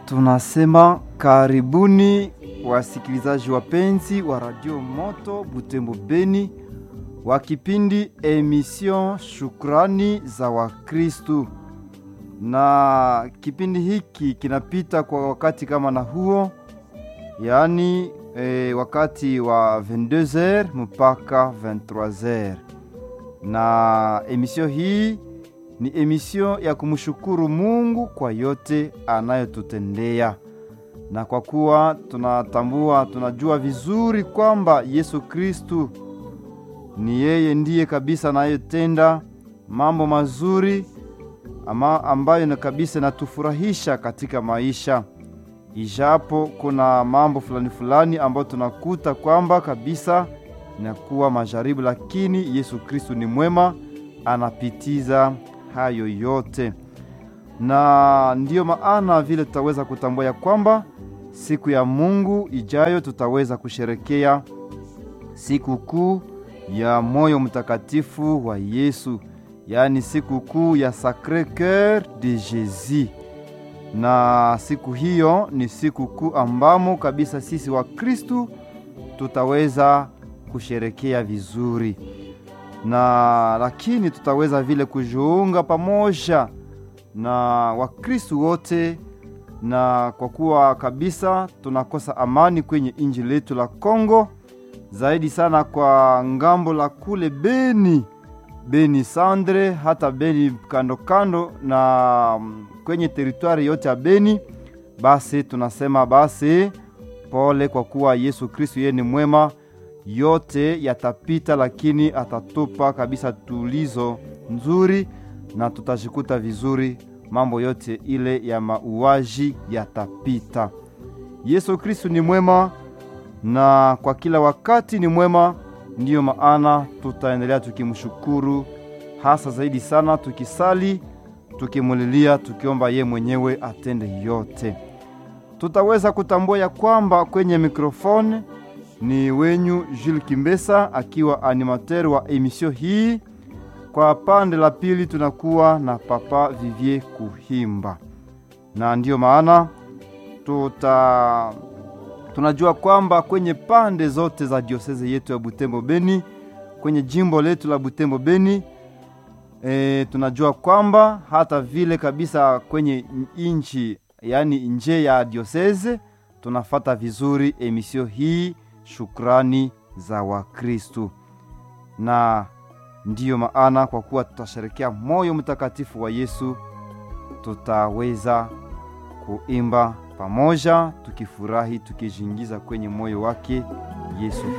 Tunasema karibuni wasikilizaji wapenzi wa Radio Moto Butembo Beni wa kipindi emission Shukrani za Wakristu. Na kipindi hiki kinapita kwa wakati kama na huo, yani wakati wa 22h mpaka 23h. Na emission hii ni emission ya kumshukuru Mungu kwa yote anayotutendea. Na kwa kuwa tunajua vizuri kwamba Yesu Kristu ni yeye ndiye kabisa anayetenda mambo mazuri ambayo na kabisa natufurahisha katika maisha. Ijapo kuna mambo fulani ambayo tunakuta kwamba kabisa inakuwa majaribu, lakini Yesu Kristu ni mwema, anapitiza hayo yote. Na ndiyo maana vile tutaweza kutambua ya kwamba siku ya Mungu ijayo tutaweza kusherekea siku kuu ya moyo mtakatifu wa Yesu, yani siku kuu ya Sacré-Cœur de Jésus. Na siku hiyo ni siku kuu ambamo kabisa sisi wa Kristu tutaweza kusherekea vizuri. Na lakini tutaweza vile kujiunga pamoja na Wakristu wote, na kwa kuwa kabisa tunakosa amani kwenye inji letu la Kongo, zaidi sana kwa ngambo la kule Beni Sandre, hata Beni kando na kwenye teritwari yote ya Beni. Basi tunasema basi pole, kwa kuwa Yesu Kristo yeye ni mwema, yote yatapita, lakini atatupa kabisa tulizo nzuri na tutajikuta vizuri. Mambo yote ile ya mauaji yatapita. Yesu Kristo ni mwema na kwa kila wakati ni mwema. Ndiyo maana tutaendelea tukimshukuru, hasa zaidi sana tukisali, tukimulilia, tukiomba ye mwenyewe atende yote. Tutaweza kutambua ya kwamba kwenye mikrofoni ni wenyu Jules Kimbesa akiwa animateur wa emission hii. Kwa pande la pili tunakuwa na Papa Vivier Kuhimba. Na ndiyo maana tunajua kwamba kwenye pande zote za diocese yetu ya Butembo Beni, kwenye jimbo letu la Butembo Beni, tunajua kwamba hata vile kabisa kwenye inchi, yani nje ya diocese, tunafata vizuri emission hii Shukrani za Wakristu. Na ndiyo maana kwa kuwa tutasherekea moyo mtakatifu wa Yesu, tutaweza kuimba pamoja, tukifurahi, tukijingiza kwenye moyo wake Yesu.